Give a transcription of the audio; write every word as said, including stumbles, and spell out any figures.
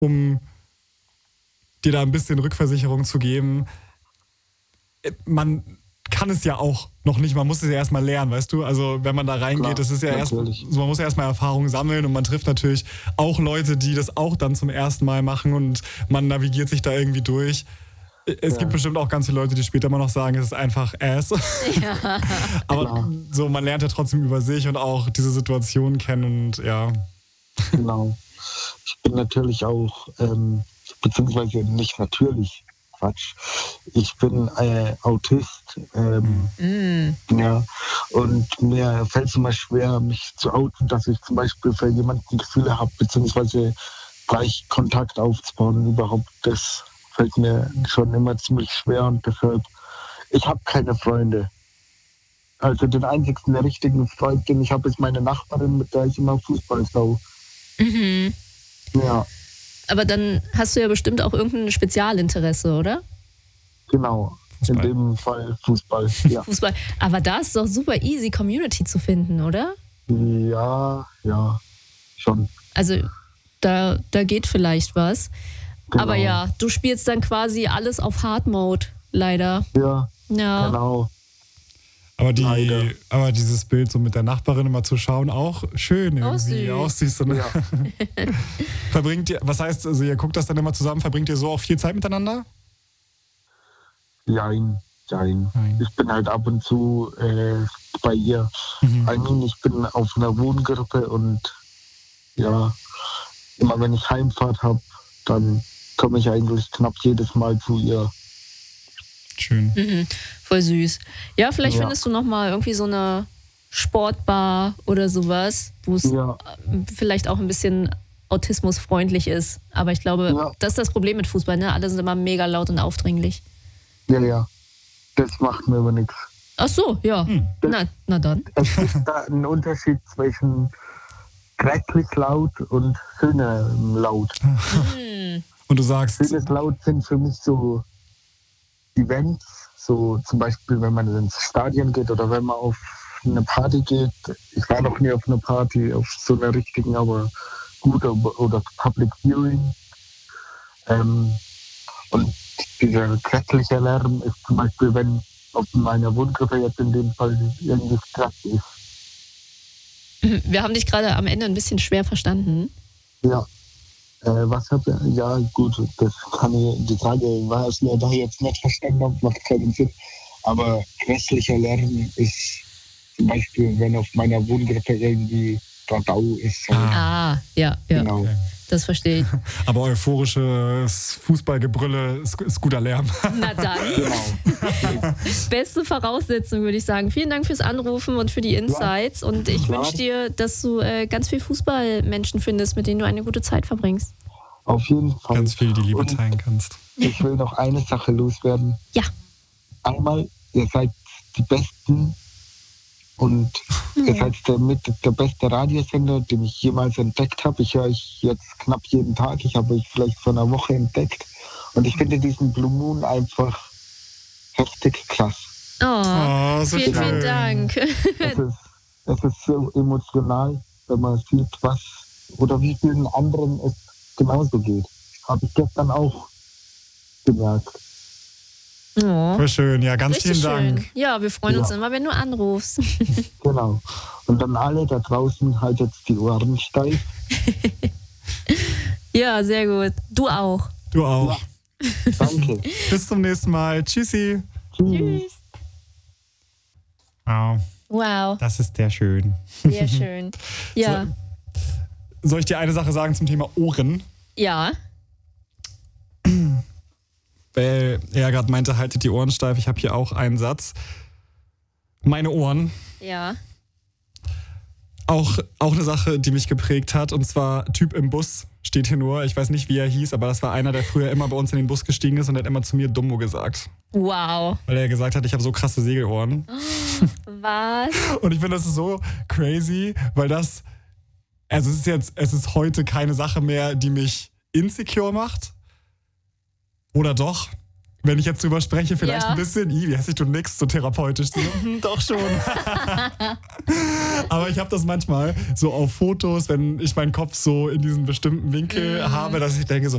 um dir da ein bisschen Rückversicherung zu geben, man kann es ja auch noch nicht, man muss es ja erstmal lernen, weißt du? Also wenn man da reingeht, Klar, das ist ja erst, natürlich. man muss ja erstmal Erfahrung sammeln und man trifft natürlich auch Leute, die das auch dann zum ersten Mal machen und man navigiert sich da irgendwie durch. Es Ja. gibt bestimmt auch ganz viele Leute, die später immer noch sagen, es ist einfach Ass. Ja. Aber Klar. so, man lernt ja trotzdem über sich und auch diese Situation kennen und ja. Genau. Ich bin natürlich auch, ähm, beziehungsweise nicht natürlich, Quatsch. Ich bin äh, Autist. Ähm, Mm. ja. Und mir fällt es immer schwer, mich zu outen, dass ich zum Beispiel für jemanden Gefühle habe, beziehungsweise gleich Kontakt aufzubauen überhaupt. Das fällt mir schon immer ziemlich schwer und deshalb, ich habe keine Freunde. Also den einzigsten der richtigen Freund, den ich habe, ist meine Nachbarin, mit der ich immer Fußball schaue. Mhm. Ja, Aber dann hast du ja bestimmt auch irgendein Spezialinteresse, oder? genau. Fußball. In dem Fall Fußball. Ja, Fußball. Aber da ist doch super easy, Community zu finden, oder? ja, ja, schon. Also da, da geht vielleicht was. Genau. Aber ja, du spielst dann quasi alles auf Hard Mode, leider. Ja, Ja. genau. Aber, die, Leider. aber dieses Bild so mit der Nachbarin immer zu schauen, auch schön Auch irgendwie. süß. Auch süß. So, ne? Ja. Verbringt ihr, was heißt, also ihr guckt das dann immer zusammen, verbringt ihr so auch viel Zeit miteinander? Jein, jein. Nein. Ich bin halt ab und zu äh, bei ihr. Mhm. I mean, ich bin auf einer Wohngruppe und ja, immer wenn ich Heimfahrt habe, dann komme ich eigentlich knapp jedes Mal zu ihr. Schön. Mhm. Voll süß. Ja, vielleicht Ja. findest du nochmal irgendwie so eine Sportbar oder sowas, wo es Ja, vielleicht auch ein bisschen autismusfreundlich ist. Aber ich glaube, Ja. das ist das Problem mit Fußball, ne? Alle sind immer mega laut und aufdringlich. ja, ja. Das macht mir aber nichts. Ach so, ja. Hm. Na, na dann. Es gibt da einen Unterschied zwischen grässlich laut und schöner laut. Hm. Und du sagst, Schönes laut sind für mich so Events, so zum Beispiel, wenn man ins Stadion geht oder wenn man auf eine Party geht. Ich war noch nie auf einer Party, auf so einer richtigen, aber gut oder Public Viewing. Ähm, und dieser grässliche Lärm ist zum Beispiel, wenn auf meiner Wohngruppe jetzt in dem Fall irgendwie Stress ist. Wir haben dich gerade am Ende ein bisschen schwer verstanden. Ja. Äh, was hab ich? Ja, gut, das kann ich, die Frage war es mir da jetzt nicht verstanden habe, macht keinen Sinn. Aber grässlicher Lärm ist zum Beispiel, wenn auf meiner Wohngruppe irgendwie Radau ist. So. Ah. Ah, ja, ja, Genau. Okay. das verstehe ich. aber euphorisches Fußballgebrülle ist, ist guter Lärm. Na dann, Genau. beste Voraussetzung, würde ich sagen. Vielen Dank fürs Anrufen und für die Insights. Und ich Klar. wünsche dir, dass du äh, ganz viel Fußballmenschen findest, mit denen du eine gute Zeit verbringst. Auf jeden Fall. Ganz viel die Liebe Und teilen kannst. ich will noch eine Sache loswerden. Ja. Einmal, ihr seid die Besten und ihr seid der, mit der beste Radiosender, den ich jemals entdeckt habe. Ich höre euch jetzt knapp jeden Tag. Ich habe euch vielleicht vor einer Woche entdeckt. Und ich finde diesen Blue Moon einfach heftig klasse. Oh, Oh, so vielen, schön. vielen Dank. Es ist, es ist so emotional, wenn man sieht, was oder wie vielen anderen es genauso geht. Habe ich gestern auch gemerkt. Oh, Voll schön. Ja, ganz richtig vielen Dank. schön. Ja, wir freuen uns Ja. immer, wenn du anrufst. Genau. Und dann alle da draußen halt jetzt die Ohren steif. Ja, sehr gut. Du auch. Du auch. Ja. Danke. Bis zum nächsten Mal. Tschüssi. Tschüss. Wow, Wow, das ist sehr schön. sehr schön. Ja, Soll ich dir eine Sache sagen zum Thema Ohren? ja. Weil er gerade meinte, haltet die Ohren steif. Ich habe hier auch einen Satz. Meine Ohren. Ja. Auch, auch eine Sache, die mich geprägt hat. Und zwar Typ im Bus. Steht hier nur. Ich weiß nicht, wie er hieß, aber das war einer, der früher immer bei uns in den Bus gestiegen ist und hat immer zu mir Dummo gesagt. Wow. Weil er gesagt hat, ich habe so krasse Segelohren. Was? Und ich finde, das ist so crazy, weil das, also es ist jetzt, es ist heute keine Sache mehr, die mich insecure macht. Oder doch? Wenn ich jetzt drüber spreche, vielleicht Ja. ein bisschen, i, wie hässlich, du nix, so therapeutisch. So, hm, doch schon. Aber ich habe das manchmal so auf Fotos, wenn ich meinen Kopf so in diesem bestimmten Winkel Mhm. habe, dass ich denke so,